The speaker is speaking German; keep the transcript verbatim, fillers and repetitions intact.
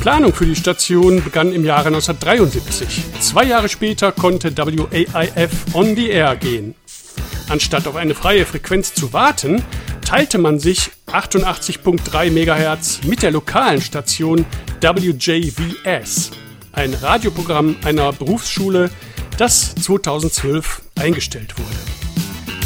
Planung für die Station begann im Jahre neunzehnhundertdreiundsiebzig. Zwei Jahre später konnte W A I F on the air gehen. Anstatt auf eine freie Frequenz zu warten, teilte man sich achtundachtzig Komma drei Megahertz mit der lokalen Station W J V S, ein Radioprogramm einer Berufsschule, das zweitausendzwölf eingestellt wurde.